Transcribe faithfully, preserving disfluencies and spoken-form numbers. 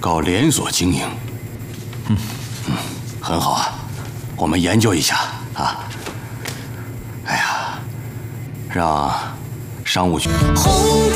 搞连锁经营。嗯嗯，很好啊，我们研究一下啊。哎呀，让商务局。